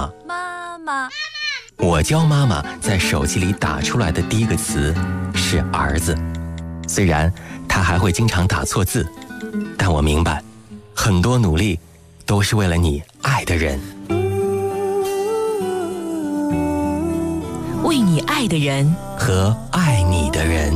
妈。 妈妈。 我教妈妈在手机里打出来的第一个词是儿子，虽然她还会经常打错字，但我明白，很多努力都是为了你爱的人。 为你爱的人和爱你的人。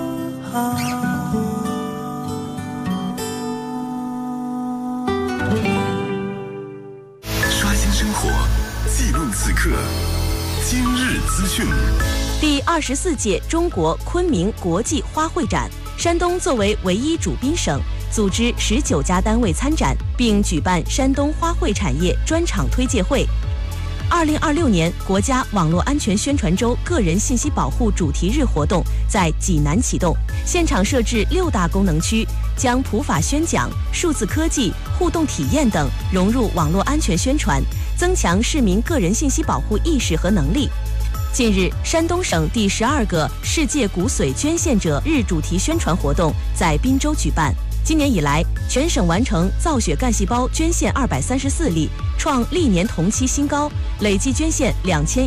刷新生活，记录此刻，今日资讯。 第24届中国昆明国际花卉展，山东作为唯一主宾省，组织19家单位参展，并举办山东花卉产业专场推介会。2026年国家网络安全宣传周个人信息保护主题日活动在济南启动，现场设置6大功能区，将普法宣讲、数字科技、互动体验等融入网络安全宣传，增强市民个人信息保护意识和能力。近日，山东省第12个世界骨髓捐献者日主题宣传活动在滨州举办。今年以来，全省完成造血干细胞捐献234例，创历年同期新高，累计捐献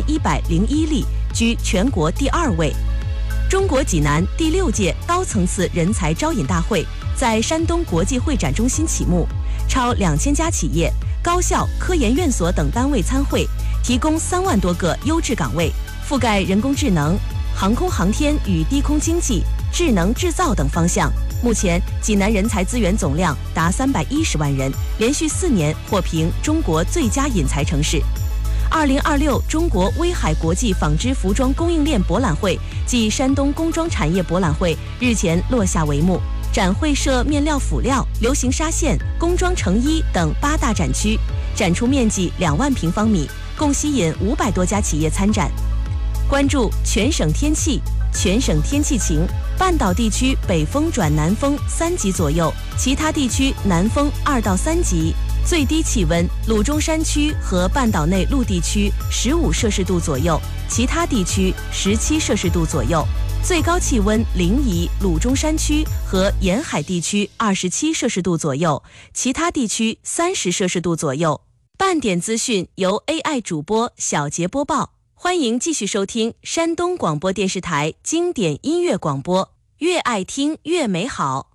2101例，居全国第2位。中国济南第6届高层次人才招引大会在山东国际会展中心启幕，超2000家企业、高校、科研院所等单位参会，提供3万多个优质岗位，覆盖人工智能、航空航天与低空经济、智能制造等方向。目前，济南人才资源总量达310万人，连续4年获评中国最佳引才城市。2026中国威海国际纺织服装供应链博览会暨山东工装产业博览会日前落下帷幕，展会设面料辅料、流行纱线、工装成衣等8大展区，展出面积2万平方米，共吸引500多家企业参展。关注全省天气，全省天气晴，半岛地区北风转南风3级左右，其他地区南风2到3级。最低气温，鲁中山区和半岛内陆地区15摄氏度左右，其他地区17摄氏度左右。最高气温，临沂、鲁中山区和沿海地区27摄氏度左右，其他地区30摄氏度左右。半点资讯由 AI 主播小杰播报。欢迎继续收听山东广播电视台经典音乐广播，越爱听越美好。